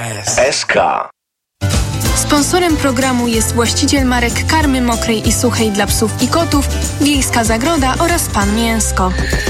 SK. Sponsorem programu jest właściciel marek karmy mokrej i suchej dla psów i kotów, Wiejska Zagroda oraz Pan Mięsko.